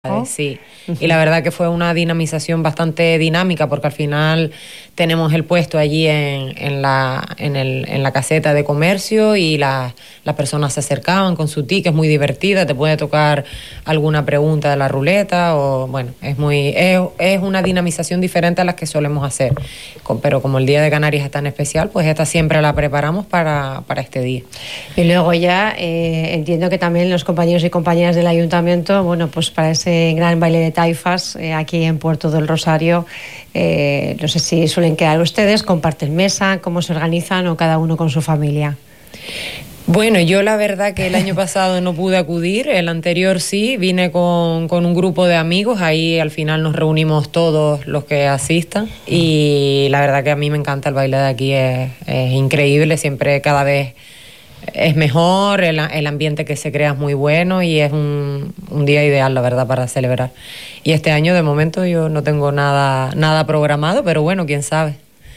Sí, y la verdad que fue una dinamización bastante dinámica porque al final tenemos el puesto allí en la caseta de comercio y las personas se acercaban con su ticket, es muy divertida, te puede tocar alguna pregunta de la ruleta o bueno, es una dinamización diferente a las que solemos hacer, pero como el Día de Canarias es tan especial, pues esta siempre la preparamos para este día. Y luego ya entiendo que también los compañeros y compañeras del ayuntamiento, bueno, pues para ese gran baile de taifas aquí en Puerto del Rosario, no sé si suelen quedar ustedes, comparten mesa, cómo se organizan o cada uno con su familia. Bueno, yo la verdad que el año pasado no pude acudir, el anterior sí, vine con un grupo de amigos, ahí al final nos reunimos todos los que asistan y la verdad que a mí me encanta el baile de aquí, es increíble, siempre cada vez es mejor, el ambiente que se crea es muy bueno y es un día ideal, la verdad, para celebrar. Y este año, de momento, yo no tengo nada programado, pero bueno, quién sabe.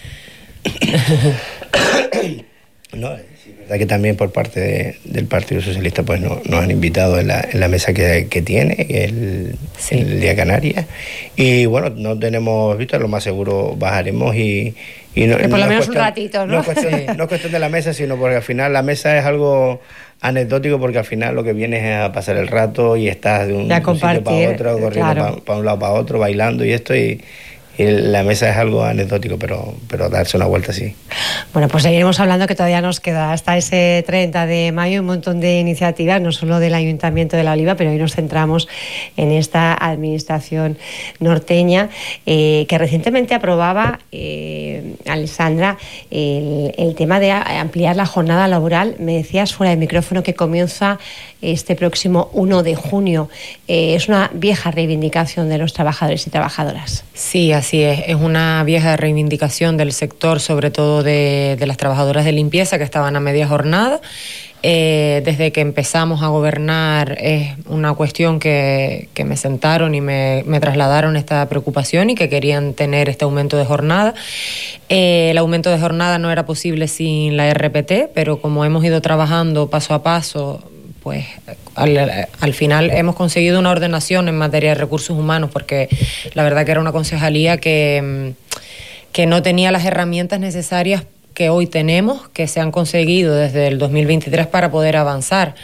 No, es verdad que también por parte del Partido Socialista pues nos han invitado en la mesa que tiene, el Día Canarias. Y bueno, no tenemos visto, lo más seguro bajaremos y no, por lo menos un ratito, ¿no? No es cuestión de la mesa, sino porque al final la mesa es algo anecdótico, porque al final lo que vienes es a pasar el rato y estás de un sitio para otro, corriendo claro, para un lado para otro, bailando y esto, y la mesa es algo anecdótico, pero darse una vuelta sí. Bueno, pues seguiremos hablando, que todavía nos queda hasta ese 30 de mayo un montón de iniciativas, no solo del Ayuntamiento de La Oliva, pero hoy nos centramos en esta administración norteña que recientemente aprobaba, Alessandra, el tema de ampliar la jornada laboral. Me decías fuera de micrófono que comienza este próximo 1 de junio. Es una vieja reivindicación de los trabajadores y trabajadoras. Sí, así es una vieja reivindicación del sector, sobre todo de las trabajadoras de limpieza que estaban a media jornada. Desde que empezamos a gobernar es una cuestión que me sentaron y me trasladaron esta preocupación y que querían tener este aumento de jornada. El aumento de jornada no era posible sin la RPT, pero como hemos ido trabajando paso a paso, pues al final hemos conseguido una ordenación en materia de recursos humanos, porque la verdad que era una concejalía que no tenía las herramientas necesarias que hoy tenemos, que se han conseguido desde el 2023 para poder avanzar.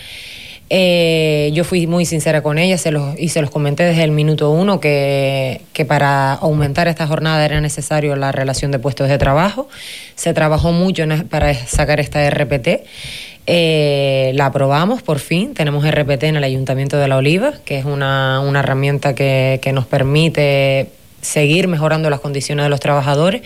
Yo fui muy sincera con ella se los comenté desde el minuto 1 que para aumentar esta jornada era necesario la relación de puestos de trabajo. Se trabajó mucho para sacar esta RPT. La aprobamos por fin, tenemos RPT en el Ayuntamiento de La Oliva, que es una herramienta que nos permite seguir mejorando las condiciones de los trabajadores,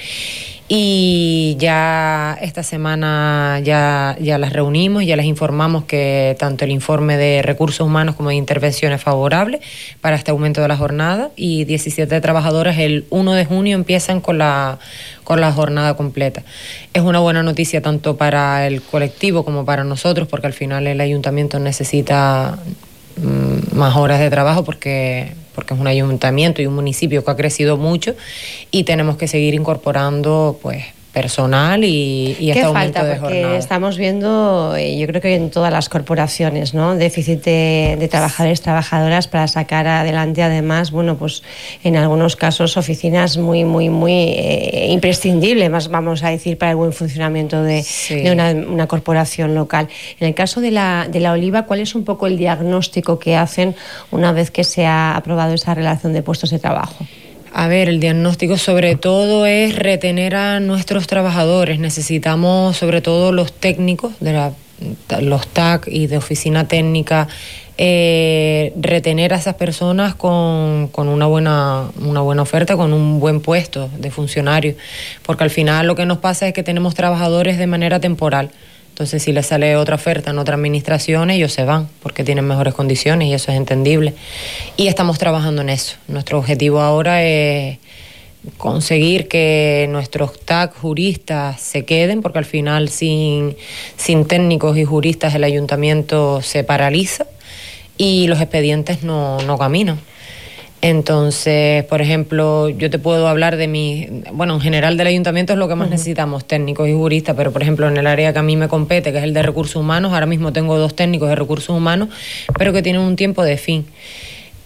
y ya esta semana ya las reunimos, ya les informamos que tanto el informe de recursos humanos como de intervención es favorable para este aumento de la jornada, y 17 trabajadoras el 1 de junio empiezan con la jornada completa. Es una buena noticia tanto para el colectivo como para nosotros, porque al final el ayuntamiento necesita más horas de trabajo porque es un ayuntamiento y un municipio que ha crecido mucho y tenemos que seguir incorporando pues personal y este aumento de jornada. Porque estamos viendo, yo creo que en todas las corporaciones, ¿no?, déficit de trabajadores, trabajadoras para sacar adelante, además, bueno, pues en algunos casos oficinas muy imprescindibles, más vamos a decir, para el buen funcionamiento de una corporación local. En el caso de la Oliva, ¿cuál es un poco el diagnóstico que hacen una vez que se ha aprobado esa relación de puestos de trabajo? A ver, el diagnóstico sobre todo es retener a nuestros trabajadores. Necesitamos sobre todo los técnicos, los TAC y de oficina técnica, retener a esas personas con una buena oferta, con un buen puesto de funcionario. Porque al final lo que nos pasa es que tenemos trabajadores de manera temporal. Entonces, si les sale otra oferta en otra administración, ellos se van porque tienen mejores condiciones y eso es entendible. Y estamos trabajando en eso. Nuestro objetivo ahora es conseguir que nuestros TAC juristas se queden, porque al final sin técnicos y juristas el ayuntamiento se paraliza y los expedientes no caminan. Entonces, por ejemplo, yo te puedo hablar en general del ayuntamiento es lo que más necesitamos, técnicos y juristas, pero por ejemplo en el área que a mí me compete, que es el de recursos humanos, ahora mismo tengo 2 técnicos de recursos humanos, pero que tienen un tiempo de fin.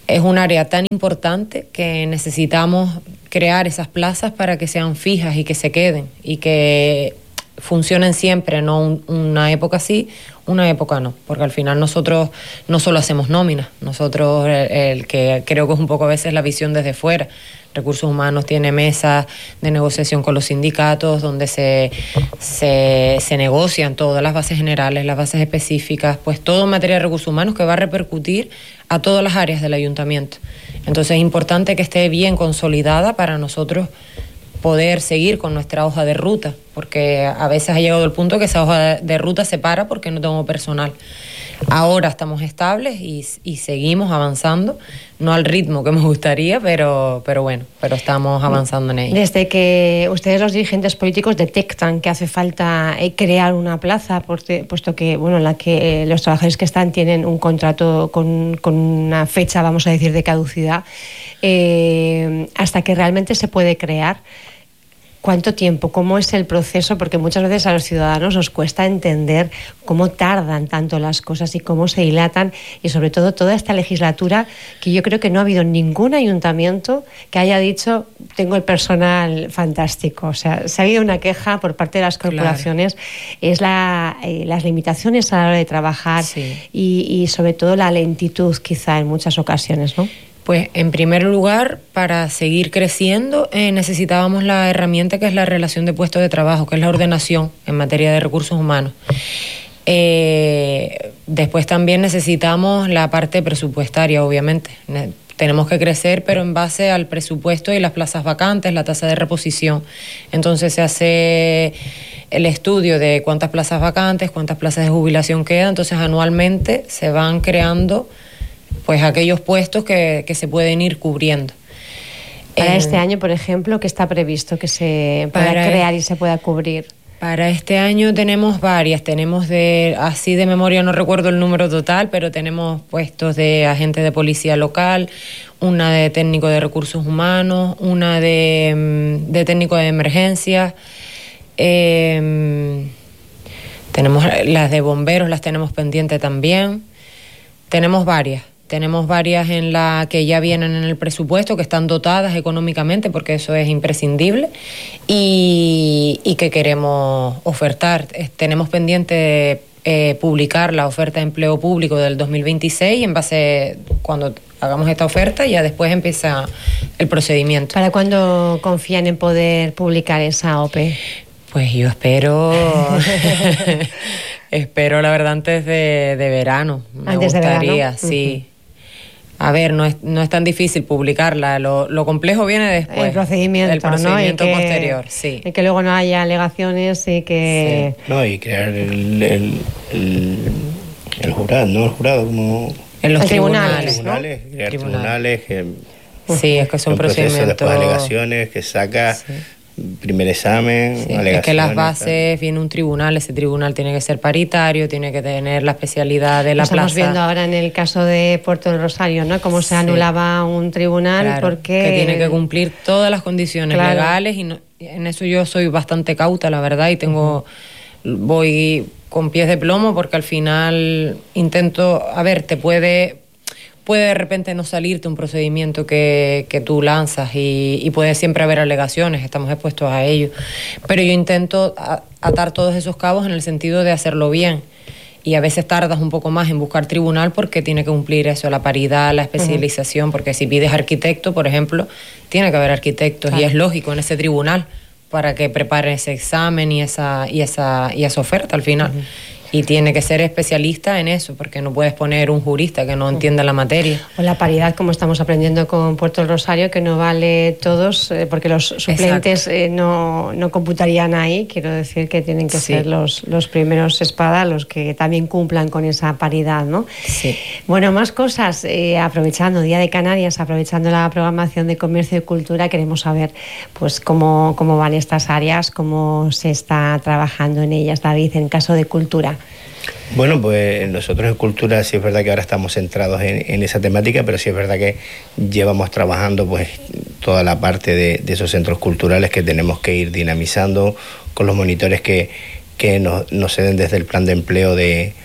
es un área tan importante que necesitamos crear esas plazas para que sean fijas y que se queden y que funcionen siempre, no una época sí, una época no, porque al final nosotros no solo hacemos nóminas, nosotros el que creo que es un poco a veces la visión desde fuera. Recursos Humanos tiene mesas de negociación con los sindicatos donde se negocian todas las bases generales, las bases específicas, pues todo en materia de recursos humanos que va a repercutir a todas las áreas del ayuntamiento. Entonces es importante que esté bien consolidada para nosotros poder seguir con nuestra hoja de ruta, porque a veces ha llegado el punto que esa hoja de ruta se para porque no tengo personal. Ahora estamos estables y seguimos avanzando, no al ritmo que me gustaría, pero bueno, pero estamos avanzando en ello. Desde que ustedes, los dirigentes políticos, detectan que hace falta crear una plaza, puesto que, bueno, en la que los trabajadores que están tienen un contrato con una fecha, vamos a decir, de caducidad, hasta que realmente se puede crear, ¿cuánto tiempo? ¿Cómo es el proceso? Porque muchas veces a los ciudadanos nos cuesta entender cómo tardan tanto las cosas y cómo se dilatan, y sobre todo toda esta legislatura, que yo creo que no ha habido ningún ayuntamiento que haya dicho tengo el personal fantástico. O sea, se ha habido una queja por parte de las corporaciones, es las limitaciones a la hora de trabajar, sí, y sobre todo la lentitud quizá en muchas ocasiones, ¿no? Pues en primer lugar, para seguir creciendo necesitábamos la herramienta que es la relación de puestos de trabajo, que es la ordenación en materia de recursos humanos. Después también necesitamos la parte presupuestaria, obviamente. Tenemos que crecer, pero en base al presupuesto y las plazas vacantes, la tasa de reposición. Entonces se hace el estudio de cuántas plazas vacantes, cuántas plazas de jubilación quedan. Entonces anualmente se van creando pues aquellos puestos que se pueden ir cubriendo. Para este año, por ejemplo, ¿qué está previsto que se pueda crear y se pueda cubrir? Para este año tenemos varias, tenemos así de memoria no recuerdo el número total, pero tenemos puestos de agente de policía local, una de técnico de recursos humanos, una de técnico de emergencias, tenemos las de bomberos, las tenemos pendientes también, tenemos varias en la que ya vienen en el presupuesto, que están dotadas económicamente, porque eso es imprescindible, y que queremos ofertar. Tenemos pendiente publicar la oferta de empleo público del 2026, y en base, cuando hagamos esta oferta, ya después empieza el procedimiento. ¿Para cuándo confían en poder publicar esa OPE? Pues yo espero... espero, la verdad, antes de verano. Me gustaría, sí. Uh-huh. A ver, no es tan difícil publicarla, lo complejo viene después. El procedimiento, ¿no? Y posterior, sí. Y que luego no haya alegaciones y que... Sí. No, y crear el jurado, ¿no? El jurado como... En los tribunales, ¿no? Crear tribunales que... Sí, es que son procedimientos... Después alegaciones que saca... Sí. Primer examen, sí, es que las bases, viene un tribunal, ese tribunal tiene que ser paritario, tiene que tener la especialidad de la plaza. Estamos viendo ahora en el caso de Puerto del Rosario, ¿no? Cómo se anulaba un tribunal, claro, porque... que tiene que cumplir todas las condiciones legales, y en eso yo soy bastante cauta, la verdad, y voy con pies de plomo, porque al final intento, a ver, puede de repente no salirte un procedimiento que tú lanzas, y puede siempre haber alegaciones, estamos expuestos a ello, pero yo intento atar todos esos cabos en el sentido de hacerlo bien, y a veces tardas un poco más en buscar tribunal porque tiene que cumplir eso, la paridad, la especialización, porque si pides arquitecto, por ejemplo, tiene que haber arquitectos, claro, y es lógico en ese tribunal para que prepare ese examen y esa oferta al final. Y tiene que ser especialista en eso, porque no puedes poner un jurista que no entienda la materia. O la paridad, como estamos aprendiendo con Puerto del Rosario, que no vale todos, porque los suplentes no computarían ahí. Quiero decir que tienen que ser los primeros espada los que también cumplan con esa paridad, ¿no? Sí. Bueno, más cosas. Aprovechando Día de Canarias, aprovechando la programación de Comercio y Cultura, queremos saber pues cómo van estas áreas, cómo se está trabajando en ellas, David, en caso de cultura. Bueno, pues nosotros en Cultura sí es verdad que ahora estamos centrados en esa temática, pero sí es verdad que llevamos trabajando pues toda la parte de esos centros culturales que tenemos que ir dinamizando con los monitores que nos den desde el plan de empleo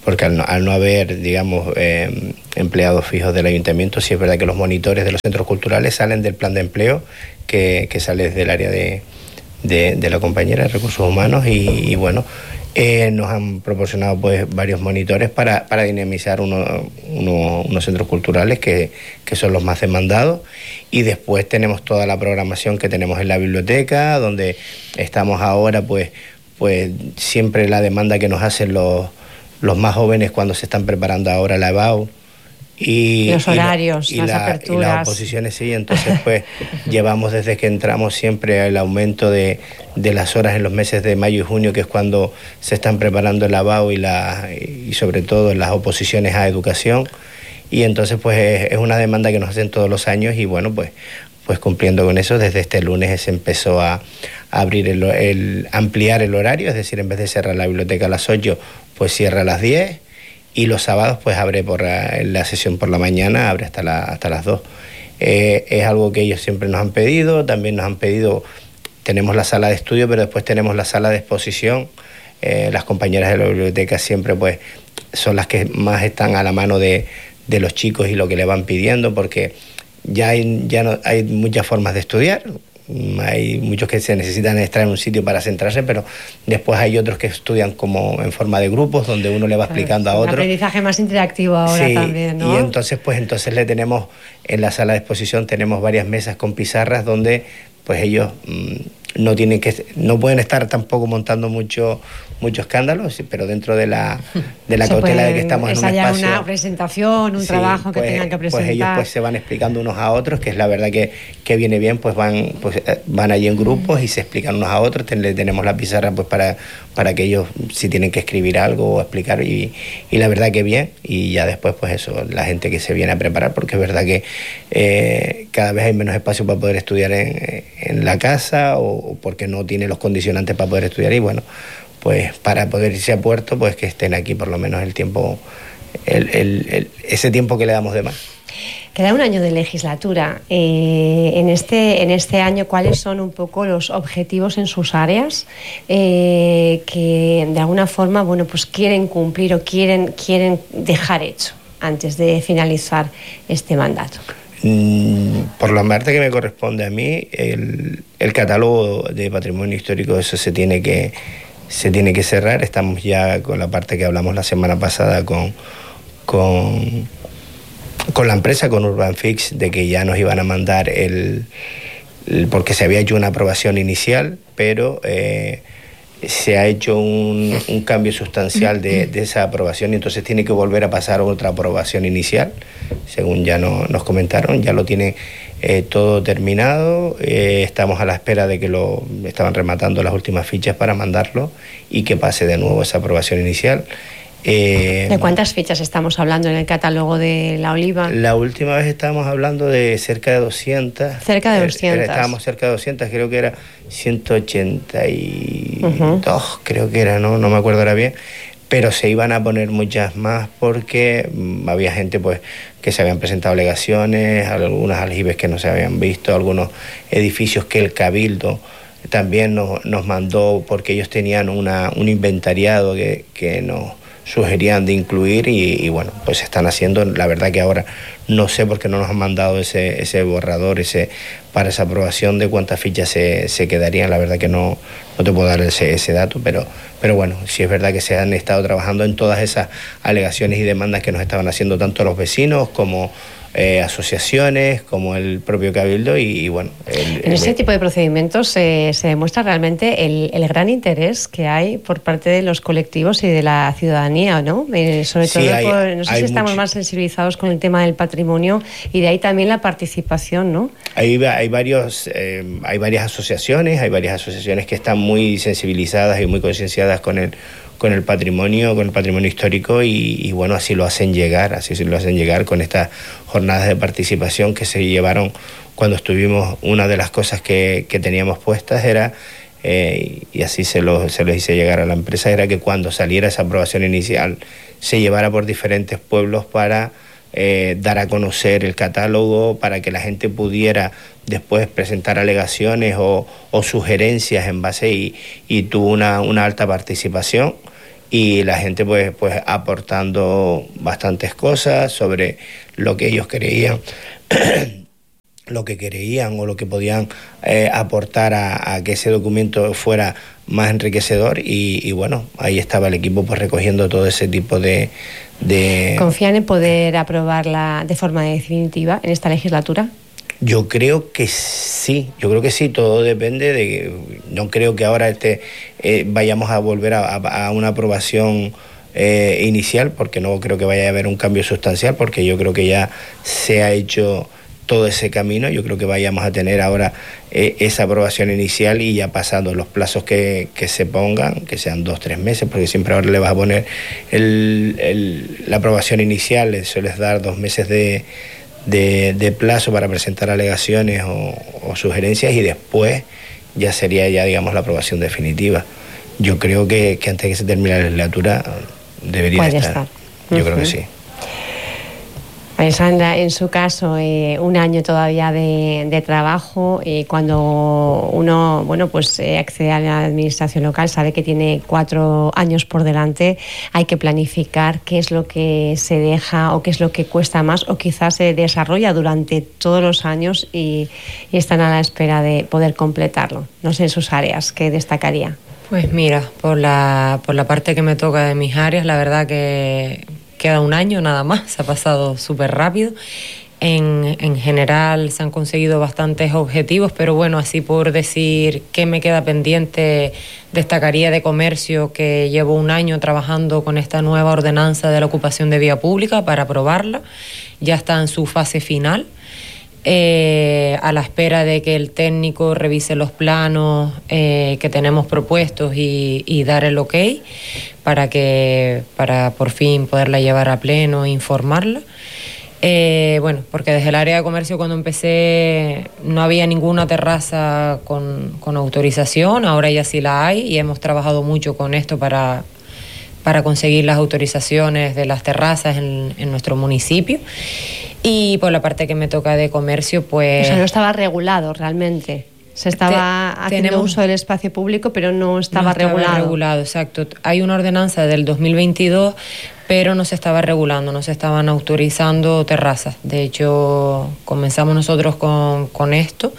porque al no haber, digamos, empleados fijos del ayuntamiento, sí es verdad que los monitores de los centros culturales salen del plan de empleo que sale desde el área de la compañera de Recursos Humanos y bueno, nos han proporcionado pues varios monitores para dinamizar unos centros culturales que son los más demandados, y después tenemos toda la programación que tenemos en la biblioteca, donde estamos ahora pues siempre la demanda que nos hacen los más jóvenes cuando se están preparando ahora la EBAU. Y los horarios, las aperturas. Y las oposiciones, sí. Entonces, pues, llevamos desde que entramos siempre el aumento de las horas en los meses de mayo y junio, que es cuando se están preparando el ABAU y sobre todo las oposiciones a educación. Y entonces, pues, es una demanda que nos hacen todos los años y, bueno, pues cumpliendo con eso, desde este lunes se empezó a abrir ampliar el horario, es decir, en vez de cerrar la biblioteca a las 8, pues cierra a las 10. Y los sábados pues abre la sesión por la mañana, abre hasta las 2. Es algo que ellos siempre nos han pedido, también nos han pedido, tenemos la sala de estudio, pero después tenemos la sala de exposición. Las compañeras de la biblioteca siempre pues son las que más están a la mano de los chicos y lo que le van pidiendo, porque hay muchas formas de estudiar. Hay muchos que se necesitan estar en un sitio para centrarse, pero después hay otros que estudian como en forma de grupos, donde uno le va explicando a otro. Un aprendizaje más interactivo ahora, sí, también, ¿no? Y entonces le tenemos, en la sala de exposición tenemos varias mesas con pizarras donde pues ellos no pueden estar tampoco montando mucho escándalo, pero dentro de la cautela de que estamos en un espacio, una presentación, un trabajo que tengan que presentar. Pues ellos pues se van explicando unos a otros, que es la verdad que viene bien, pues van allí en grupos y se explican unos a otros. Tenemos la pizarra pues para que ellos, si tienen que escribir algo o explicar, y la verdad que bien. Y ya después pues eso, la gente que se viene a preparar, porque es verdad que cada vez hay menos espacio para poder estudiar en la casa, o porque no tiene los condicionantes para poder estudiar, y bueno, pues para poder irse a Puerto, pues que estén aquí por lo menos el tiempo, ese tiempo que le damos de más. Queda un año de legislatura. En este año, ¿cuáles son un poco los objetivos en sus áreas que de alguna forma, bueno, pues quieren cumplir o quieren dejar hecho antes de finalizar este mandato? Por la parte que me corresponde a mí, el catálogo de patrimonio histórico, eso se tiene que cerrar. Estamos ya con la parte que hablamos la semana pasada con la empresa, con Urban Fix, de que ya nos iban a mandar porque se había hecho una aprobación inicial, pero se ha hecho un cambio sustancial de esa aprobación, y entonces tiene que volver a pasar otra aprobación inicial, según ya nos comentaron. Ya lo tiene todo terminado, estamos a la espera de que estaban rematando las últimas fichas para mandarlo y que pase de nuevo esa aprobación inicial. ¿De cuántas fichas estamos hablando en el catálogo de La Oliva? La última vez estábamos hablando de cerca de 200. Cerca de 200. Estábamos cerca de 200, creo que era 182, creo que era, no me acuerdo ahora bien, pero se iban a poner muchas más porque había gente pues que se habían presentado alegaciones, algunos aljibes que no se habían visto, algunos edificios que el Cabildo también nos mandó, porque ellos tenían un inventariado que nos sugerían de incluir, y bueno, pues se están haciendo. La verdad que ahora no sé por qué no nos han mandado ese borrador para esa aprobación de cuántas fichas se quedarían. La verdad que no te puedo dar ese dato, pero bueno, sí es verdad que se han estado trabajando en todas esas alegaciones y demandas que nos estaban haciendo tanto los vecinos como asociaciones, como el propio Cabildo, y bueno. En ese tipo de procedimientos se demuestra realmente el gran interés que hay por parte de los colectivos y de la ciudadanía, ¿no? Sobre todo, no sé si estamos más sensibilizados con el tema del patrimonio, y de ahí también la participación, ¿no? Hay varias asociaciones, que están muy sensibilizadas y muy concienciadas con el patrimonio histórico, y bueno, así lo hacen llegar con estas jornadas de participación que se llevaron cuando estuvimos. Una de las cosas que teníamos puestas era, y así se lo hice llegar a la empresa, era que cuando saliera esa aprobación inicial se llevara por diferentes pueblos para dar a conocer el catálogo, para que la gente pudiera después presentar alegaciones o sugerencias en base, y tuvo una alta participación. y la gente pues aportando bastantes cosas sobre lo que ellos creían lo que creían o lo que podían aportar a que ese documento fuera más enriquecedor y bueno, ahí estaba el equipo pues recogiendo todo ese tipo de... ¿Confían en poder aprobarla de forma definitiva en esta legislatura? Yo creo que sí, todo depende de... No creo que ahora vayamos a volver a una aprobación inicial, porque no creo que vaya a haber un cambio sustancial, porque yo creo que ya se ha hecho todo ese camino. Yo creo que vayamos a tener ahora esa aprobación inicial y ya pasando los plazos que se pongan, que sean 2-3 meses, porque siempre ahora le vas a poner la aprobación inicial, eso les da 2 meses de plazo para presentar alegaciones o sugerencias, y después ya sería digamos la aprobación definitiva. Yo creo que antes de que se termine la legislatura debería estar. Yo creo que sí. Sandra, en su caso, un año todavía de trabajo. Cuando uno accede a la administración local, sabe que tiene 4 años por delante. Hay que planificar qué es lo que se deja o qué es lo que cuesta más, o quizás se desarrolla durante todos los años y están a la espera de poder completarlo. No sé, en sus áreas, ¿qué destacaría? Pues mira, por la parte que me toca de mis áreas, la verdad que queda un año nada más, se ha pasado súper rápido. En general se han conseguido bastantes objetivos, pero bueno, así por decir qué me queda pendiente, destacaría de comercio, que llevo un año trabajando con esta nueva ordenanza de la ocupación de vía pública para aprobarla. Ya está en su fase final, a la espera de que el técnico revise los planos que tenemos propuestos y dar el ok para por fin poderla llevar a pleno e informarla. Porque desde el área de comercio, cuando empecé, no había ninguna terraza con autorización. Ahora ya sí la hay y hemos trabajado mucho con esto para conseguir las autorizaciones de las terrazas en nuestro municipio. Y por la parte que me toca de comercio, pues... O sea, no estaba regulado realmente. Se estaba haciendo uso del espacio público, pero no estaba regulado. Exacto. Hay una ordenanza del 2022, pero no se estaba regulando, no se estaban autorizando terrazas. De hecho, comenzamos nosotros con esto,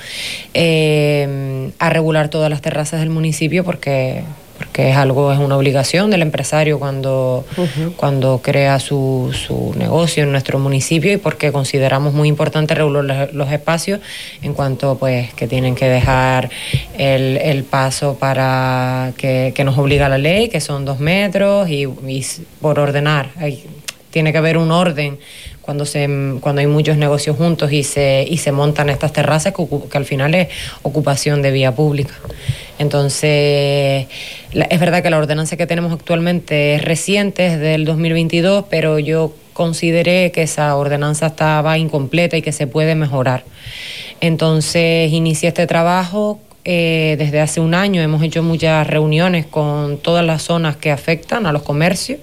a regular todas las terrazas del municipio, porque es una obligación del empresario cuando crea su negocio en nuestro municipio, y porque consideramos muy importante regular los espacios en cuanto pues que tienen que dejar el paso para que nos obliga la ley, que son 2 metros, y por ordenar. Tiene que haber un orden cuando hay muchos negocios juntos y se montan estas terrazas, que al final es ocupación de vía pública. Entonces, es verdad que la ordenanza que tenemos actualmente es reciente, es del 2022, pero yo consideré que esa ordenanza estaba incompleta y que se puede mejorar. Entonces, inicié este trabajo. Desde hace un año hemos hecho muchas reuniones con todas las zonas que afectan a los comercios.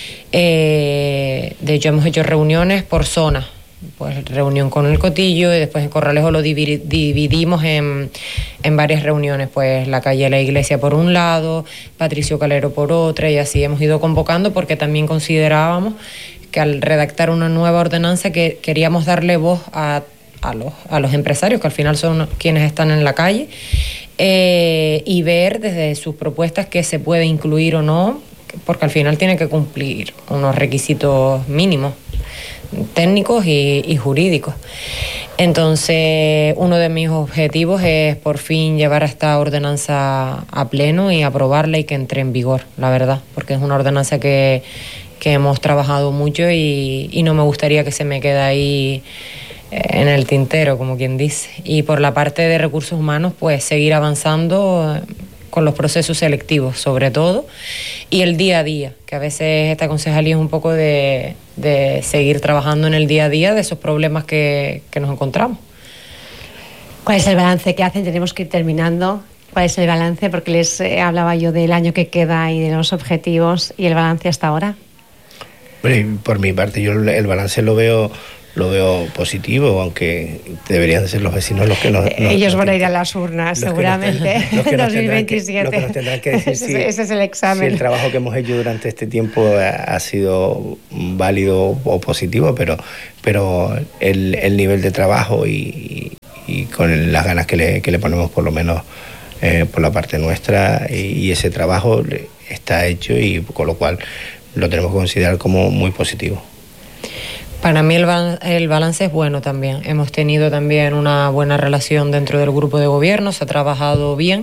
De hecho, hemos hecho reuniones por zonas. Pues reunión con el Cotillo, y después en Corralejo lo dividimos en varias reuniones, pues la calle de la Iglesia por un lado, Patricio Calero por otra, y así hemos ido convocando, porque también considerábamos que al redactar una nueva ordenanza que queríamos darle voz a los empresarios, que al final son quienes están en la calle, y ver desde sus propuestas qué se puede incluir o no, porque al final tiene que cumplir unos requisitos mínimos técnicos y jurídicos. Entonces, uno de mis objetivos es por fin llevar esta ordenanza a pleno y aprobarla y que entre en vigor, la verdad, porque es una ordenanza que hemos trabajado mucho y no me gustaría que se me quede ahí en el tintero, como quien dice. Y por la parte de recursos humanos, pues seguir avanzando con los procesos selectivos, sobre todo, y el día a día, que a veces esta concejalía es un poco de seguir trabajando en el día a día de esos problemas que nos encontramos. ¿Cuál es el balance que hacen? Tenemos que ir terminando. ¿Cuál es el balance? Porque les hablaba yo del año que queda y de los objetivos, y el balance hasta ahora. Por mi parte, yo el balance lo veo lo veo positivo, aunque deberían ser los vecinos los que ellos van a ir a las urnas, seguramente, en 2027. Los que nos tendrán que decir si, ese es el examen. Si el trabajo que hemos hecho durante este tiempo ha sido válido o positivo, pero el nivel de trabajo y con las ganas que le ponemos, por lo menos por la parte nuestra, y ese trabajo está hecho, y con lo cual lo tenemos que considerar como muy positivo. Para mí el balance es bueno también. Hemos tenido también una buena relación dentro del grupo de gobierno, se ha trabajado bien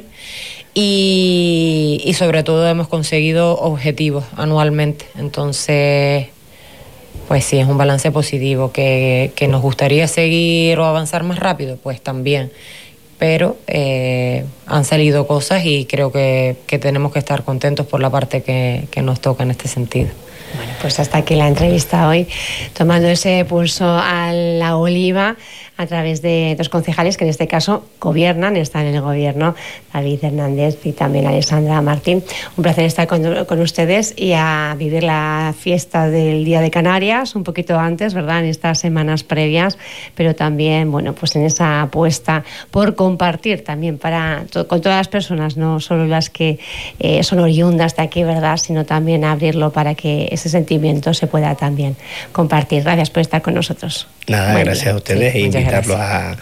y sobre todo hemos conseguido objetivos anualmente. Entonces, pues sí, es un balance positivo. Que nos gustaría seguir o avanzar más rápido, pues también. Pero han salido cosas y creo que tenemos que estar contentos por la parte que nos toca en este sentido. Bueno, pues hasta aquí la entrevista hoy, tomando ese pulso a la oliva a través de dos concejales que en este caso gobiernan, están en el gobierno, David Hernández y también Alessandra Martín. Un placer estar con ustedes y a vivir la fiesta del Día de Canarias un poquito antes, ¿verdad?, en estas semanas previas, pero también, bueno, pues en esa apuesta por compartir también con todas las personas, no solo las que son oriundas de aquí, ¿verdad?, sino también abrirlo para que ese sentimiento se pueda también compartir. Gracias por estar con nosotros. Nada, gracias a ustedes, sí, e invitarlos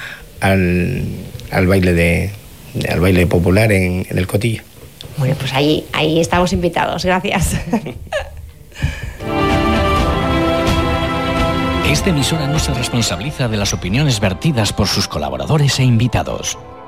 al baile popular en el Cotillo. Bueno, pues ahí estamos invitados. Gracias. Esta emisora no se responsabiliza de las opiniones vertidas por sus colaboradores e invitados.